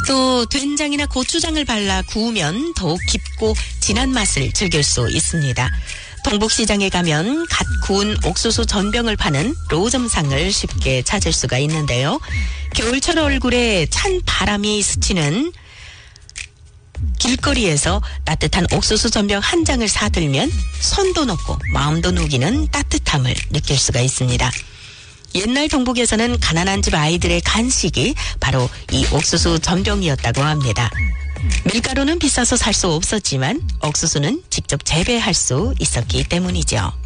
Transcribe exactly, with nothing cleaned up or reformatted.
또 된장이나 고추장을 발라 구우면 더욱 깊고 진한 맛을 즐길 수 있습니다. 동북시장에 가면 갓 구운 옥수수 전병을 파는 로점상을 쉽게 찾을 수가 있는데요. 겨울철 얼굴에 찬 바람이 스치는 길거리에서 따뜻한 옥수수 전병 한 장을 사들면 손도 녹고 마음도 녹이는 따뜻함을 느낄 수가 있습니다. 옛날 동북에서는 가난한 집 아이들의 간식이 바로 이 옥수수 전병이었다고 합니다. 밀가루는 비싸서 살 수 없었지만 옥수수는 직접 재배할 수 있었기 때문이죠.